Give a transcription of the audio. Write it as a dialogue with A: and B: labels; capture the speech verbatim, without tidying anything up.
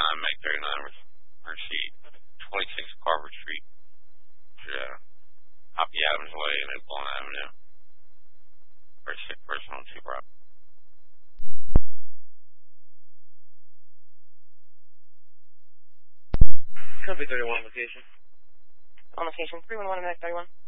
A: nine, Meg thirty-nine, Mercy, twenty-six Carver Street, uh, Hoppy Adams Way, and Oakland Avenue. For a sick person on two prop.
B: Company thirty-one location.
C: On location, three one one, Meg thirty-one.